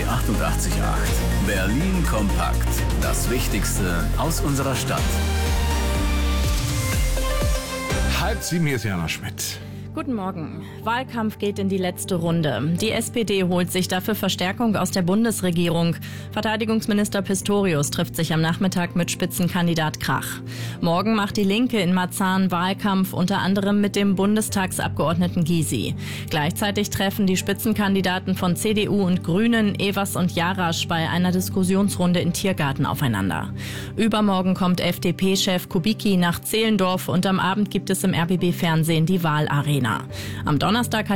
88.8. Berlin kompakt. Das Wichtigste aus unserer Stadt. 6:30, hier ist Jana Schmidt. Guten Morgen. Wahlkampf geht in die letzte Runde. Die SPD holt sich dafür Verstärkung aus der Bundesregierung. Verteidigungsminister Pistorius trifft sich am Nachmittag mit Spitzenkandidat Krach. Morgen macht die Linke in Marzahn Wahlkampf, unter anderem mit dem Bundestagsabgeordneten Gysi. Gleichzeitig treffen die Spitzenkandidaten von CDU und Grünen, Evers und Jarasch, bei einer Diskussionsrunde in Tiergarten aufeinander. Übermorgen kommt FDP-Chef Kubicki nach Zehlendorf und am Abend gibt es im RBB-Fernsehen die Wahlarena. Am Donnerstag hat